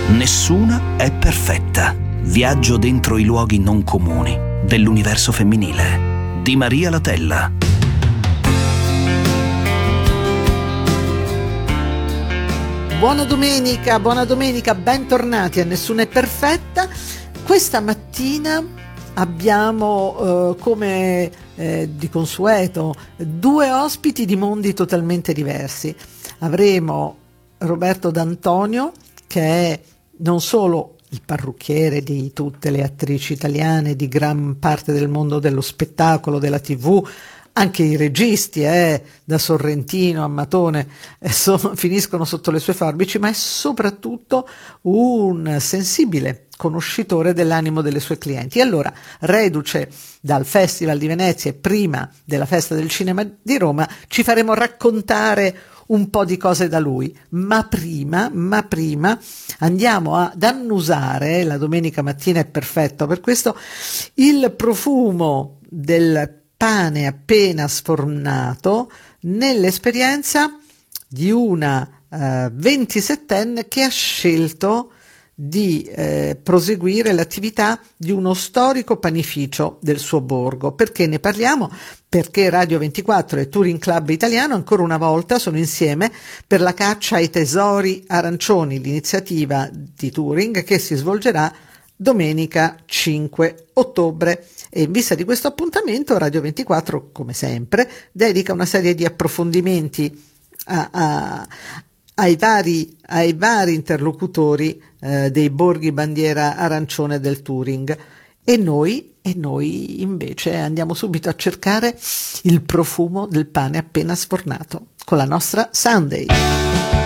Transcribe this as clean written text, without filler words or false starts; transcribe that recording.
Nessuna è perfetta. Viaggio dentro i luoghi non comuni dell'universo femminile di Maria Latella. Buona domenica, bentornati a Nessuna è perfetta. Questa mattina abbiamo, come di consueto, due ospiti di mondi totalmente diversi. Avremo Roberto D'Antonio, che è non solo il parrucchiere di tutte le attrici italiane, di gran parte del mondo dello spettacolo, della TV, anche i registi, da Sorrentino a Matone, finiscono sotto le sue forbici, ma è soprattutto un sensibile conoscitore dell'animo delle sue clienti. E allora, reduce dal Festival di Venezia e prima della Festa del Cinema di Roma, ci faremo raccontare un po' di cose da lui, ma prima andiamo ad annusare, la domenica mattina è perfetto per questo, il profumo del pane appena sfornato nell'esperienza di una 27enne che ha scelto di proseguire l'attività di uno storico panificio del suo borgo. Perché ne parliamo? Perché Radio 24 e Touring Club Italiano ancora una volta sono insieme per la caccia ai tesori arancioni, l'iniziativa di Touring che si svolgerà domenica 5 ottobre. E in vista di questo appuntamento Radio 24, come sempre, dedica una serie di approfondimenti ai vari interlocutori dei borghi bandiera arancione del Touring. E noi invece andiamo subito a cercare il profumo del pane appena sfornato con la nostra Sunday.